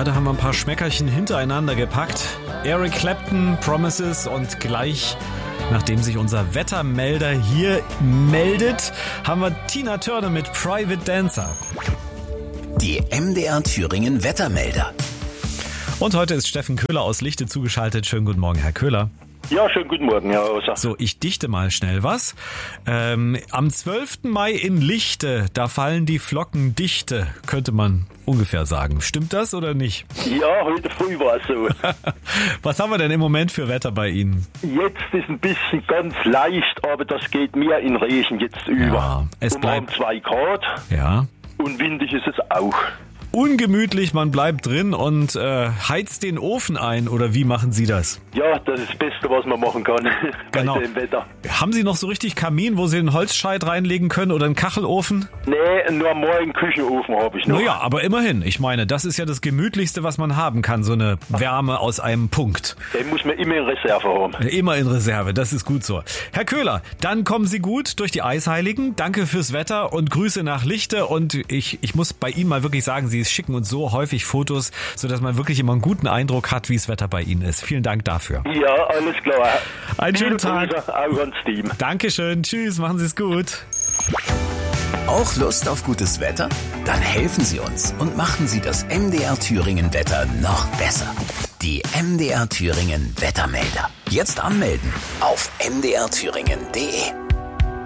Gerade haben wir ein paar Schmeckerchen hintereinander gepackt. Eric Clapton, Promises, und gleich, nachdem sich unser Wettermelder hier meldet, haben wir Tina Turner mit Private Dancer. Die MDR Thüringen Wettermelder. Und heute ist Steffen Köhler aus Lichte zugeschaltet. Schönen guten Morgen, Herr Köhler. Ja, schönen guten Morgen, Herr Hauser. So, ich dichte mal schnell was. Am 12. Mai in Lichte, da fallen die Flocken dichte, könnte man ungefähr sagen. Stimmt das oder nicht? Ja, heute früh war es so. Was haben wir denn im Moment für Wetter bei Ihnen? Jetzt ist ein bisschen ganz leicht, aber das geht mehr in Regen jetzt über. Ja, es und wir haben bleibt 2 Grad ja und windig ist es auch. ungemütlich, man bleibt drin und heizt den Ofen ein, oder wie machen Sie das? Ja, das ist das Beste, was man machen kann Genau. bei dem Wetter. Haben Sie noch so richtig Kamin, wo Sie einen Holzscheit reinlegen können oder einen Kachelofen? Nee, nur mal einen Küchenofen habe ich noch. Naja, aber immerhin. Ich meine, das ist ja das Gemütlichste, was man haben kann, so eine Wärme aus einem Punkt. Den muss man immer in Reserve haben. Immer in Reserve, das ist gut so. Herr Köhler, dann kommen Sie gut durch die Eisheiligen. Danke fürs Wetter und Grüße nach Lichte. Und ich muss bei Ihnen mal wirklich sagen, Sie schicken uns so häufig Fotos, sodass man wirklich immer einen guten Eindruck hat, wie das Wetter bei Ihnen ist. Vielen Dank dafür. Ja, alles klar. Einen schönen Tag. Grüße auch ans Team. Dankeschön. Tschüss, machen Sie es gut. Auch Lust auf gutes Wetter? Dann helfen Sie uns und machen Sie das MDR Thüringen Wetter noch besser. Die MDR Thüringen Wettermelder. Jetzt anmelden auf mdrthüringen.de.